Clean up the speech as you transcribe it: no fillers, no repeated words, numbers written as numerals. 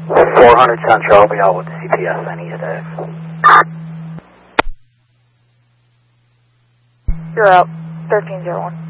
400 Central, I'll be out with the CPS. I need it. You're out. 1301.